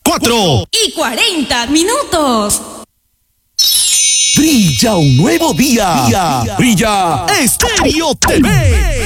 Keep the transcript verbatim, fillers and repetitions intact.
cuatro y cuarenta minutos. Brilla un nuevo día. Día. Brilla Estéreo T V.